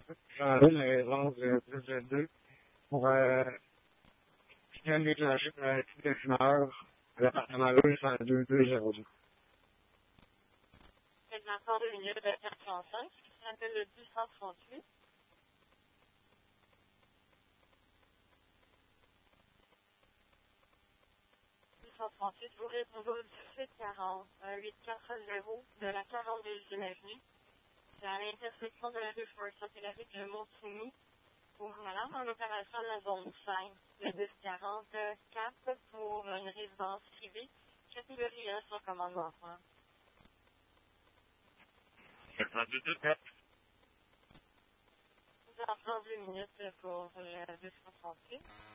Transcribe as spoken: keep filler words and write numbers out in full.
changer la raison de plus de deux pour euh, bien déclencher pour un titre de fumeur. L'appartement-là, il est en deux deux zéro deux. C'est encore deux minutes de quatre cent cinq, qui s'appelle le deux cent trente-huit. deux cent trente-huit, vous répondez au dix-huit quarante, huit quatre zéro de la quarante-deuxième avenue. C'est à l'intersection de la rue Forsyth et la rue de Montigny. Pour madame, en opération de la zone cinq, le dix quarante quatre pour une résidence privée, catégorie un sur commande d'enfant. quatre-vingt-deux quatre. Vous en prendre deux minutes pour le deux cent trente-huit.